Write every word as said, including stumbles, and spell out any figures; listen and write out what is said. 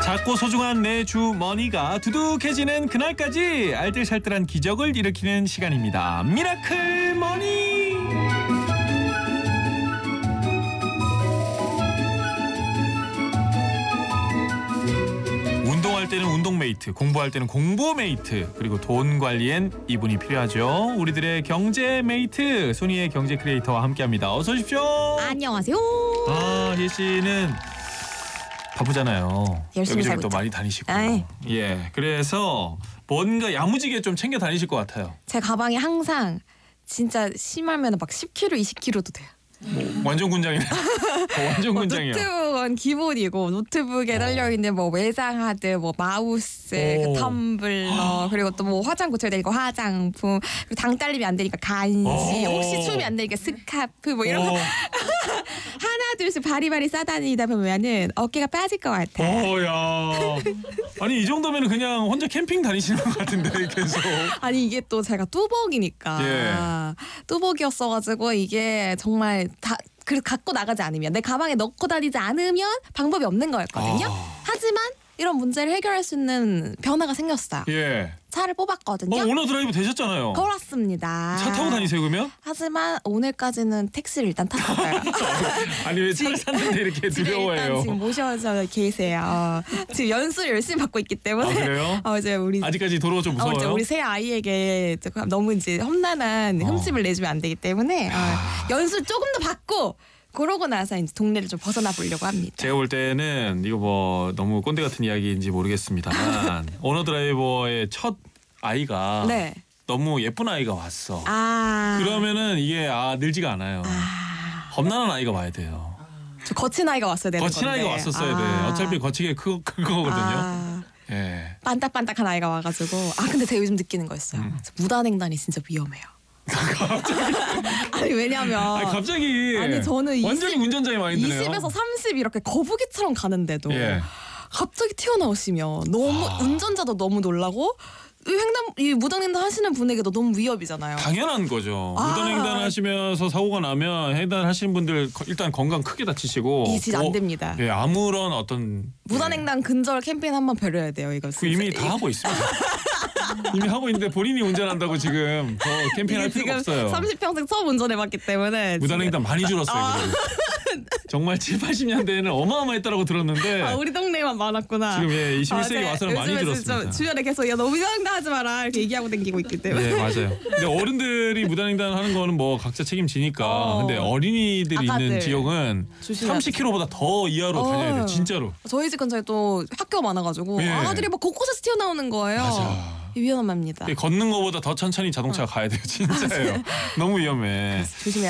작고 소중한 내 주머니가 두둑해지는 그날까지 알뜰살뜰한 기적을 일으키는 시간입니다. 미라클 머니. 운동할 때는 운동메이트, 공부할 때는 공부메이트, 그리고 돈 관리엔 이분이 필요하죠. 우리들의 경제메이트, 손희의 경제 크리에이터와 함께합니다. 어서 오십시오. 안녕하세요. 아, 희 씨는 바쁘잖아요. 열심히 여기저기 살고 또 있죠. 많이 다니시고. 아이. 예, 그래서 뭔가 야무지게 좀 챙겨 다니실 것 같아요. 제 가방에 항상 진짜 심하면 막 십 킬로그램, 이십 킬로그램도 돼요. 뭐, 완전 군장이네. 어, 완전 뭐 군장이야. 노트북은 기본이고 노트북에 달려 있는 뭐 외장하드, 뭐 마우스, 오. 그 텀블러, 그리고 또 뭐 화장 고쳐야 되니까 화장품, 그리고 당 딸림이 안 되니까 간식, 오. 혹시 춤이 안 되니까 스카프 뭐 이런 어, 거 하나 둘씩 바리바리 싸다니다 보면은 어깨가 빠질 것 같아. 어, 야. 아니 이 정도면 그냥 혼자 캠핑 다니시는 것 같은데 계속. 아니 이게 또 제가 뚜벅이니까 예. 뚜벅이었어가지고 이게 정말 다 그 갖고 나가지 않으면 내 가방에 넣고 다니지 않으면 방법이 없는 거였거든요. 아. 하지만 이런 문제를 해결할 수 있는 변화가 생겼어요. 예. 차를 뽑았거든요. 어, 오너 드라이브 되셨잖아요. 걸었습니다. 차 타고 다니세요 그러면? 하지만 오늘까지는 택시를 일단 탔어요. 아니 왜 차를 샀는데 이렇게 집에 일단 두려워해요? 지금 모셔져 계세요. 지금 연수를 열심히 받고 있기 때문에. 아, 그래요? 어, 이제 우리 아직까지 도로가 좀 어, 이제 무서워요? 우리 새 아이에게 조금 너무 이제 험난한 어. 흠집을 내주면 안 되기 때문에 어, 연수 조금 더 받고 그러고 나서 이제 동네를 좀 벗어나 보려고 합니다. 제가 볼 때는 이거 뭐 너무 꼰대 같은 이야기인지 모르겠습니다만 오너 드라이버의 첫 아이가 네. 너무 예쁜 아이가 왔어. 아. 그러면은 이게 아 늘지가 않아요. 아. 험난한 아이가 와야 돼요. 저 거친 아이가 왔어야 되는 거친 건데. 아이가 왔었어야 아. 돼. 어차피 거치게 크, 큰 거거든요. 아. 예. 반딱반딱한 아이가 와가지고 아 근데 제가 요즘 느끼는 거였어요. 음. 무단횡단이 진짜 위험해요. 아니 왜냐면 아니 갑자기 아니, 저는 완전히 이십 운전자의 마인드네요. 이십에서 삼십 이렇게 거북이처럼 가는데도 예. 갑자기 튀어나오시면 너무 아. 운전자도 너무 놀라고 이 횡단 이 무단횡단 하시는 분에게도 너무 위협이잖아요. 당연한 거죠. 아. 무단횡단 하시면서 사고가 나면 횡단하시는 분들 거- 일단 건강 크게 다치시고 이게 진짜 안 어, 됩니다. 예, 아무런 어떤 무단횡단 근절 캠페인 한번 벼려야 돼요. 이거 그 이미 진짜. 다 하고 있습니다. 이미 하고 있는데 본인이 운전한다고 지금 더 캠페인할 이게 필요가 지금 없어요. 삼십 평생 처음 운전해봤기 때문에 무단횡단 많이 줄었어요. 아. 그래도. 정말 칠, 팔십 년대에는 어마어마했다고 들었는데 아, 우리 동네에만 많았구나. 지금 예, 이십일 세기 제가 와서는 많이 요즘에 줄었습니다. 진짜 주변에 계속 야너 무단횡단 하지 마라 이렇게 얘기하고 다니고 있기 때문에. 네 맞아요. 근데 어른들이 무단횡단 하는 거는 뭐 각자 책임지니까. 어. 근데 어린이들이 있는 아가들. 지역은 조심해야 삼십 킬로미터보다 더 이하로 어. 다녀야 돼요. 진짜로. 저희 집 근처에 또 학교가 많아가지고 예. 아가들이 막 곳곳에서 튀어나오는 거예요. 맞아. 위험합니다. 걷는 거보다 더 천천히 자동차가 가야 돼요. 진짜예요. 너무 위험해. 조심해야